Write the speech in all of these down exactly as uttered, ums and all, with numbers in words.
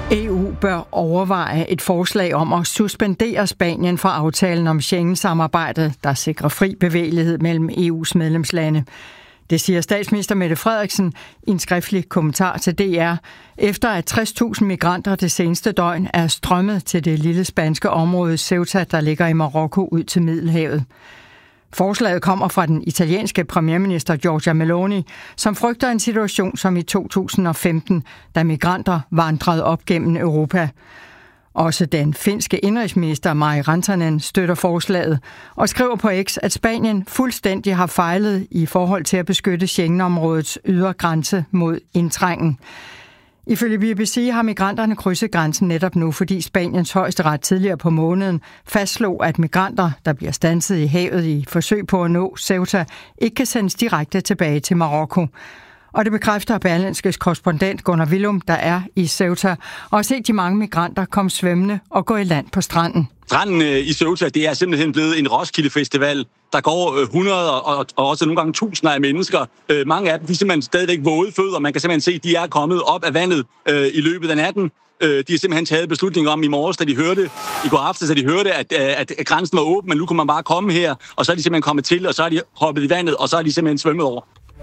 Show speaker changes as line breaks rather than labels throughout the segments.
E U bør overveje et forslag om at suspendere Spanien fra aftalen om Schengen-samarbejdet, der sikrer fri bevægelighed mellem E U's medlemslande. Det siger statsminister Mette Frederiksen i en skriftlig kommentar til D R, efter at tres tusind migranter det seneste døgn er strømmet til det lille spanske område Ceuta, der ligger i Marokko ud til Middelhavet. Forslaget kommer fra den italienske premierminister Giorgia Meloni, som frygter en situation som i to tusind og femten, da migranter vandrede op gennem Europa. Også den finske indenrigsminister Mari Rantanen støtter forslaget og skriver på X, at Spanien fuldstændig har fejlet i forhold til at beskytte Schengenområdets ydre grænse mod indtrængen. Ifølge B B C har migranterne krydset grænsen netop nu, fordi Spaniens højesteret tidligere på måneden fastslog, at migranter, der bliver standset i havet i forsøg på at nå Ceuta, ikke kan sendes direkte tilbage til Marokko. Og det bekræfter Berlingskes korrespondent Gunnar Willum, der er i Ceuta, og har set de mange migranter komme svømmende og gå i land på stranden.
Stranden i Ceuta, det er simpelthen blevet en Roskilde Festival. Der går hundreder og, og også nogle gange tusinder af mennesker. Øh, mange af dem de er simpelthen stadigvæk våde fødder. Man kan simpelthen se, at de er kommet op af vandet øh, i løbet af natten. Øh, de har simpelthen taget beslutning om i morges, da de hørte, i går aftes, da de hørte, at, at, at grænsen var åben, men nu kunne man bare komme her. Og så er de simpelthen kommet til, og så er de hoppet i vandet, og så er de simpelthen svømmet over.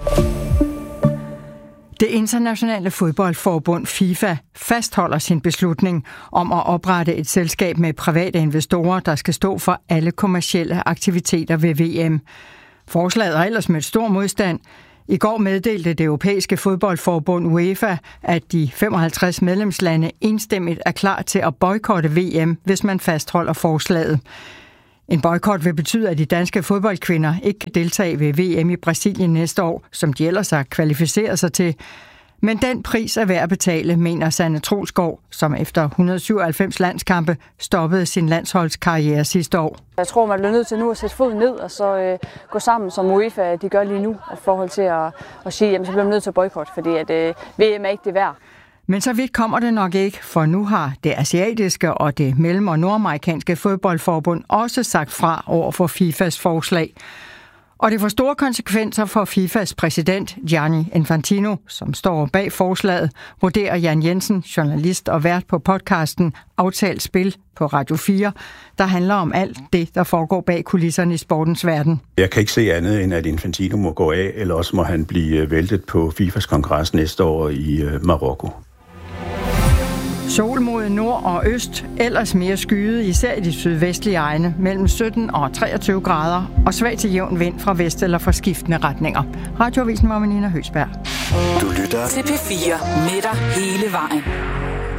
Det internationale fodboldforbund FIFA fastholder sin beslutning om at oprette et selskab med private investorer, der skal stå for alle kommercielle aktiviteter ved V M. Forslaget har ellers mødt stor modstand. I går meddelte det europæiske fodboldforbund UEFA, at de femoghalvtreds medlemslande enstemmigt er klar til at boykotte V M, hvis man fastholder forslaget. En boykot vil betyde, at de danske fodboldkvinder ikke kan deltage ved V M i Brasilien næste år, som de ellers har kvalificeret sig til. Men den pris er værd at betale, mener Sanne Trolsgaard, som efter et hundrede syvoghalvfems landskampe stoppede sin landsholdskarriere sidste år.
Jeg tror, man bliver nødt til nu at sætte foden ned og så øh, gå sammen, som UEFA de gør lige nu, i forhold til at, at sige, jamen så bliver man nødt til at boykotte, fordi at, øh, V M er ikke det værd.
Men så vidt kommer det nok ikke, for nu har det asiatiske og det mellem- og nordamerikanske fodboldforbund også sagt fra over for FIFAs forslag. Og det får store konsekvenser for FIFAs præsident Gianni Infantino, som står bag forslaget, vurderer Jan Jensen, journalist og vært på podcasten Aftalt Spil på Radio fire, der handler om alt det, der foregår bag kulisserne i sportens verden.
Jeg kan ikke se andet, end at Infantino må gå af, eller også må han blive væltet på FIFAs kongres næste år i Marokko.
Sol mod nord og øst, ellers mere skyet, især i de sydvestlige egne, mellem sytten og treogtyve grader, og svag til jævn vind fra vest eller fra skiftende retninger. Radioavisen var med Nina Høsberg.
Du lytter til P fire med dig hele vejen.